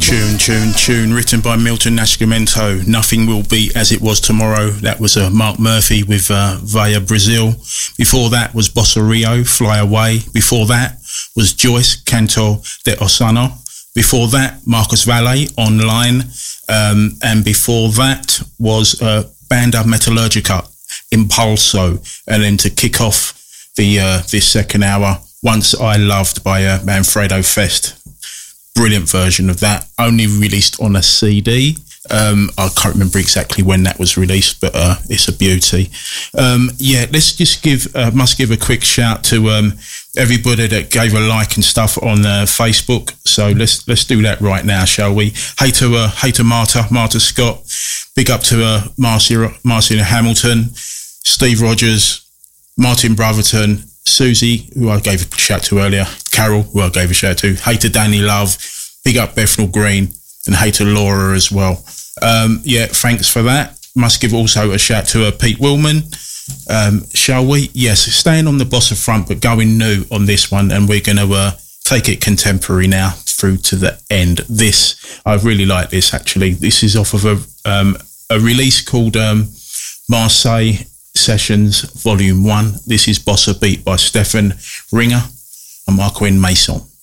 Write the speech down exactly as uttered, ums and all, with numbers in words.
Tune, tune, tune, written by Milton Nascimento. Nothing Will Be As It Was Tomorrow. That was uh, Mark Murphy with uh, Via Brazil. Before that was Bossa Rio, Fly Away. Before that was Joyce, Canto de Osana. Before that, Marcus Valle, Online. Um, and before that was uh, Banda Metallurgica, Impulso. And then to kick off the uh, this second hour, Once I Loved by uh, Manfredo Fest. Brilliant version of that, only released on a C D. Um, I can't remember exactly when that was released, but uh, it's a beauty. Um, yeah, let's just give, uh, must give a quick shout to um, everybody that gave a like and stuff on uh, Facebook. So let's let's do that right now, shall we? Hey to uh, hey to Marta, Marta Scott. Big up to uh, Marcia, Marcia Hamilton, Steve Rogers, Martin Brotherton, Susie, who I gave a shout to earlier, Carol, who I gave a shout to, hey to Danny Love, big up Bethnal Green, and hey to Laura as well. Um, yeah, thanks for that. Must give also a shout to uh, Pete Willman. Um, shall we? Yes, staying on the bossa front, but going new on this one, and we're going to uh, take it contemporary now through to the end. This, I really like this actually. This is off of a, um, a release called um, Marseille Sessions Volume one. This is Bossa Beat by Stefan Ringer and Marquin Mason.